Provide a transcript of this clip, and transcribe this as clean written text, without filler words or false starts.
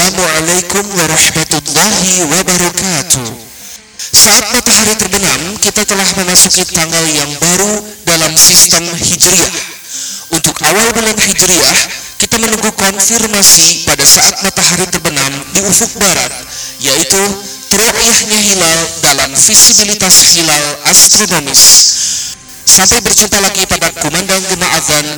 Assalamualaikum warahmatullahi wabarakatuh. Saat matahari terbenam, kita telah memasuki tanggal yang baru dalam sistem Hijriah. Untuk awal bulan Hijriah, kita menunggu konfirmasi pada saat matahari terbenam di ufuk barat, yaitu teru'yahnya hilal dalam visibilitas hilal astronomis. Sampai berjumpa lagi pada kumandang gema azan